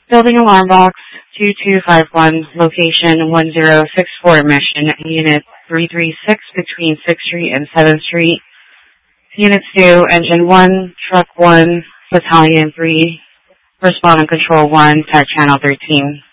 Building alarm box 2251, location 1064, mission, unit 336 between 6th Street and 7th Street. Units 2, engine 1, truck 1, battalion 3, respond and control 1, type channel 13.